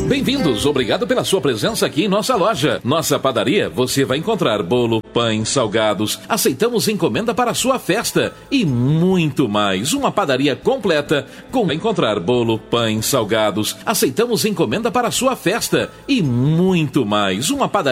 Bem-vindos, obrigado pela sua presença aqui em nossa loja. Nossa padaria, você vai encontrar bolo, pães, salgados. Aceitamos encomenda para a sua festa e muito mais. Uma padaria completa com encontrar bolo, pães, salgados. Aceitamos encomenda para a sua festa e muito mais. Uma padaria